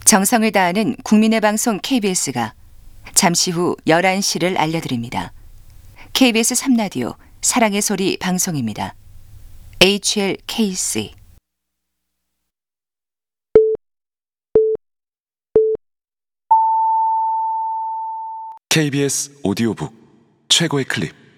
정성을 다하는 국민의 방송 KBS가 잠시 후 11시를 알려드립니다. KBS 3라디오 사랑의 소리 방송입니다. HLKC KBS 오디오북 최고의 클립.